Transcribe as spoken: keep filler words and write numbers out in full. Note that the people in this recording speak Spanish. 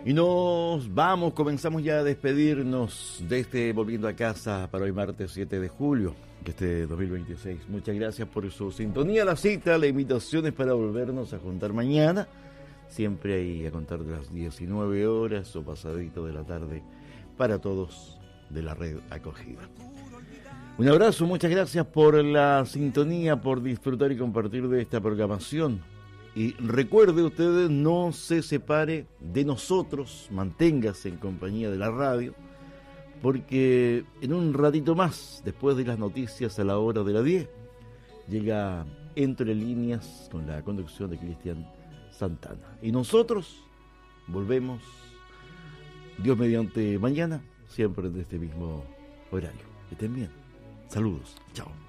Y nos vamos, comenzamos ya a despedirnos de este Volviendo a Casa para hoy martes siete de julio de este dos mil veintiséis. Muchas gracias por su sintonía, la cita, la invitación es para volvernos a juntar mañana, siempre ahí a contar de las diecinueve horas o pasadito de la tarde para todos de la red acogida. Un abrazo, muchas gracias por la sintonía, por disfrutar y compartir de esta programación. Y recuerde ustedes, no se separe de nosotros, manténgase en compañía de la radio, porque en un ratito más, después de las noticias a la hora de las diez, llega Entre Líneas con la conducción de Cristian Santana. Y nosotros volvemos, Dios mediante, mañana, siempre de este mismo horario. Que estén bien. Saludos. Chao.